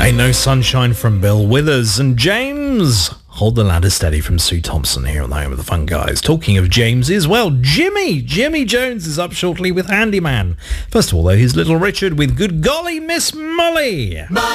Ain't No Sunshine from Bill Withers. And James, Hold the Ladder Steady from Sue Thompson here on the Home of the Fun Guys. Talking of James's, well, Jimmy Jones is up shortly with Handyman. First of all, though, here's Little Richard with Good Golly Miss Molly.